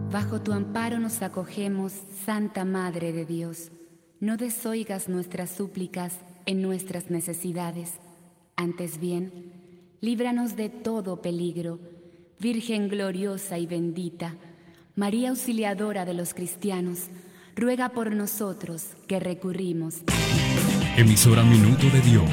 Bajo tu amparo nos acogemos, Santa Madre de Dios. No desoigas nuestras súplicas en nuestras necesidades. Antes bien, líbranos de todo peligro, Virgen gloriosa y bendita, María auxiliadora de los cristianos, ruega por nosotros que recurrimos. Emisora Minuto de Dios.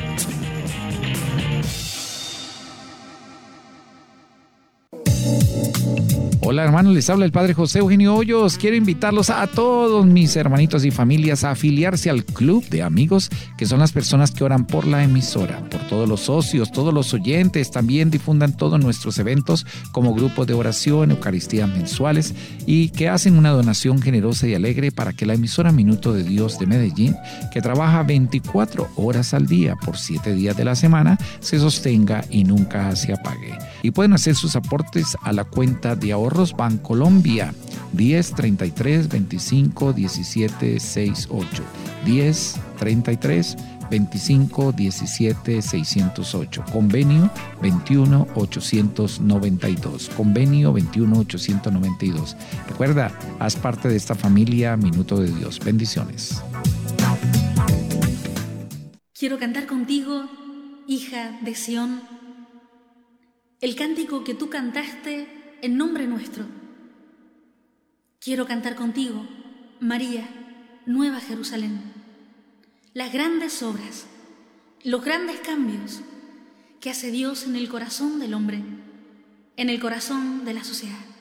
Hola hermanos, les habla el Padre José Eugenio Hoyos. Quiero invitarlos a todos mis hermanitos y familias a afiliarse al club de amigos, que son las personas que oran por la emisora, por todos los socios, todos los oyentes. También difundan todos nuestros eventos como grupos de oración, eucaristías mensuales, y que hacen una donación generosa y alegre para que la emisora Minuto de Dios de Medellín, que trabaja 24 horas al día por 7 días de la semana, se sostenga y nunca se apague. Y pueden hacer sus aportes a la cuenta de ahorros Bancolombia 10 33 25 17 68 10 33 25 17 608, convenio 21 892, convenio 21 892. Recuerda, haz parte de esta familia Minuto de Dios. Bendiciones. Quiero cantar contigo, hija de Sión, el cántico que tú cantaste en nombre nuestro. Quiero cantar contigo, María, Nueva Jerusalén, las grandes obras, los grandes cambios que hace Dios en el corazón del hombre, en el corazón de la sociedad.